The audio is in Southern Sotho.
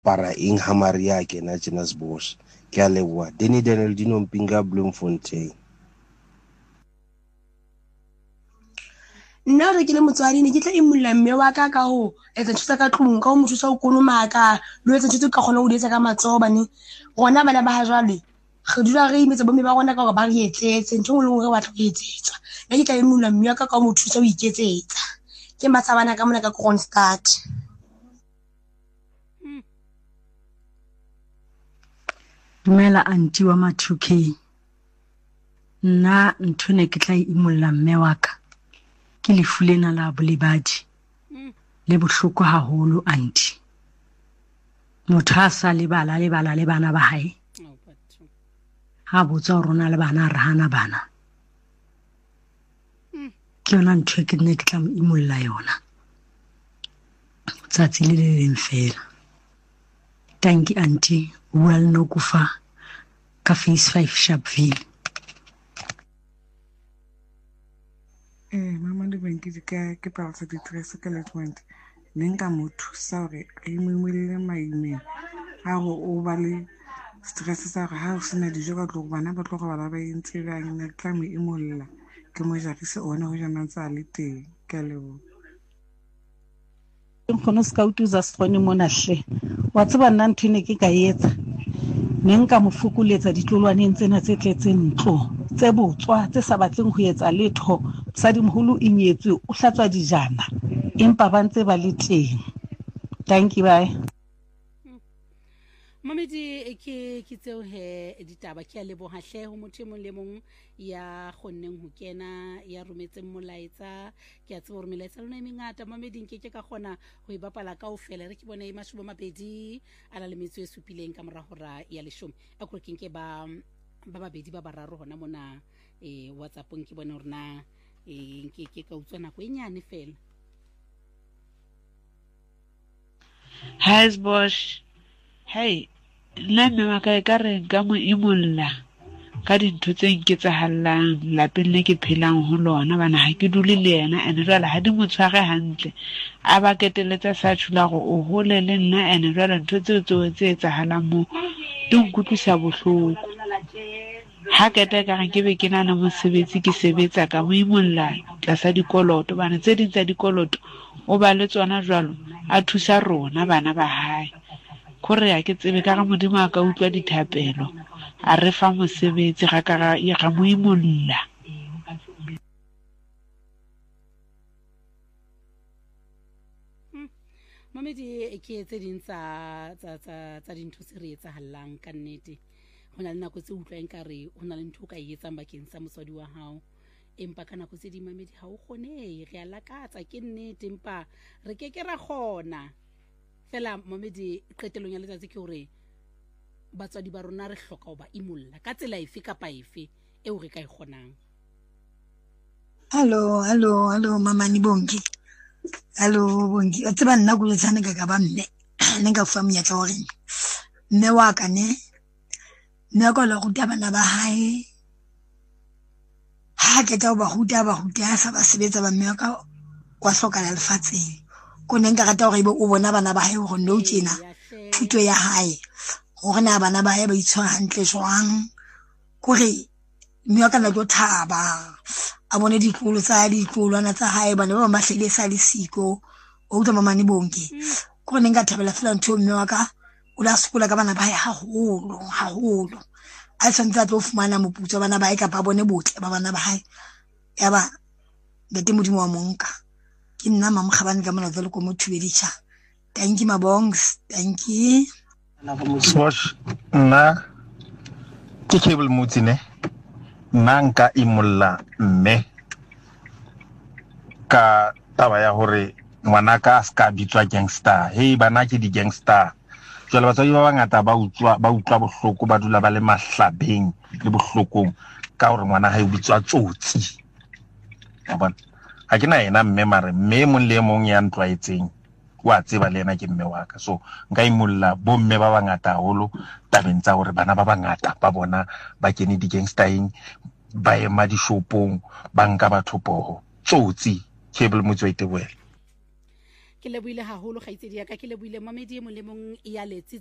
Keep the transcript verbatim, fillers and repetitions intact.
para eng ha Maria ke na tjena Sebosha. Ke a leboha. Denny Daniel Dino Mpinga Bloemfontein. Nna re ke le motswadi ne ke tla imulla mme wa ka ka ho etsa ntho tsa ka tlung ka ho mo thusa ho kolomaka le ho etsa ntho tse ka kgona ho di etsa ka matsoho bane rona bana ba ha jwale re dula re imetsa bomme ba rona ka hore ba re etsetse ntho e nngwe le nngwe re batla ho etsetswa. Nna ke tla imulla mme wa ka ka ho mo thusa ho iketsetsa. Ke matsabana ka mona ka Kroonstad. Dumela auntie wa ma two K. Nna ntho ne ke tla imulla mme wa ka ke lefu lena la bolebadi le bohloko haholo auntie. Motho a sa lebala lebala le bana ba hae ha botsa rona le bana re hana bana. Ke yona ntho e ke ne ke tla imulla yona tsatsi le le leng fela. Thank you auntie. Well no kufa ka Phase five Sharpeville. Eh mama le bankitse ka ke palsa di stress ka le twenty ne nka mo thusa hore a imemele maimeng ha go o ba le stress sa gore ha o sena dijo ka tlo bana ba tlo go bala ba entse ba ne tla mo imolla ke mo jarise ona ho jana tsa le teng ka lebo nkgono ska utuza sefone mona hle wa tseba nna ntho ne ke ka etsa ne nka mo fokoletsa ditlolwaneng tsena tse tletseng ntlo tse botswa tse sa batleng ho etsa letho. Mosadimoholo o inyetswe o hlatswa dijana empa ba ntse ba le teng. Thank you bye. Mamedi ke ke tseo he ditaba ke a leboha hle ho motho mong le mong ya khonneng ho kena ya rometseng molaetsa ke a tseba hore melaetsa lona e mengata Mamedi nke ke ka kgona ho ibapala kaofela re ke bona e mashome mabedi ala le metso e supileng ka mora hora ya leshome a kore ke nke ba ba babedi ba bararo hona mona e WhatsApp-ong ke bona hore na e nke ke ka utswa nako e nyane fela. Hi Bosch. Hey, nna mme wa ka e ka re nka mo imulla ka dintho tse nketsahallang lapeng le ke phelang ho lona bana ha ke dule le yena ene jwale ha di mo tshware hantle a ba keteletsa sa thula go o hole le nna ene jwale ntho tseo tseo tse etsahalang mo di nkutlwisa bohloko ha kete ka re ke be ke na le mosebetsi ke sebetsa ka mo imulla tlasa dikoloto bana tse ding tsa dikoloto o ba le tsona jwalo a thusa rona bana ba hae kore ya ke tsebe ka ga modimo a ka utlwa dithapelo a re fa mosebetsi ga ka ga ya mo imulla. Mamedi ke tse ding tsa tsa tsa tsa dintho se re etsahallang ka nnete hona le nako tse utlwang ka re hona le ntho ka e etsang bakeng sa motswadi wa hao empa ka nako tse di Mamedi ha o khone re a lakatsa ke nnete empa re ke ke ra khona fela Mamedi qetelong ya letsatsi ke hore batswadi ba rona re hloka ho ba imulla ka tsela efe kapa efe eo re ka e khonang. Hello hello hello mama ni bongi. Hello bongi o tseba nna go tsana ka ka ba mme ne ka fa monyetla hore mme wa ka ne ne go le go tabana ba hae ha ke tla ba huta ba huta sa ba sebetsa ba mme ka kwa hloka la lefatsheng ko ne nka rata hore o bona bana ba hae go no tjena thuto ya hae hore na bana ba hae ba itshwara hantle jwang kore mme ka na go thaba a bone dikolo tsa dikolwana tsa hae bana ba ba hlele sa le siko o utlwa mama ni bonke ko ne nka thabela fela ntho mme wa ka o la sekola ka bana ba hae haholo haholo a tsantsa tlo fumana moputso bana ba hae ka ba bone botle ba bana ba hae ya ba bete modimo wa monka ke nna mama khabane ka mona tlo ko mothubeditsha. Thank you mabongs, thank you. Swash na ke cable mutsine nanka imulla mme ka taba ya hore ngwana ka ska bitswa gangster hey bana ke di gangster jwale batswadi ba bangata ba utlwa ba utlwa bohloko ba dula ba le mahlabeng le bohlokong ka hore ngwana ha e bitswa tsotsi ya bona ha ke na yena mme mare mme mong le mong ya ntwaetseng wa tseba le yena ke mme wa ka so nka imulla bo mme ba bangata haholo tabeng tsa hore bana ba bangata ba bona ba kene di gangstereng ba ema di shopong ba nka batho poho tsotsi cable motswete well. ke leboile haholo kgaitsedi ya ka ke leboile mamedi mo le mong ya letsi